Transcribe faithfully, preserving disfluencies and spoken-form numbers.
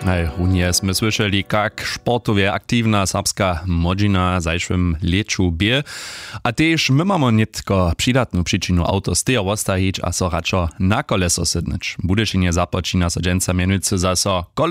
Hej, unie sme słyszeli, jak sportowie aktywna serbska młodzina zajszłym leczu bie. A też my mamy nie tylko przydatną przyczynę auto z tej ostajić, a so raczej na koleso sydnyć. Budešenie započína sa dženca mienujúce zasa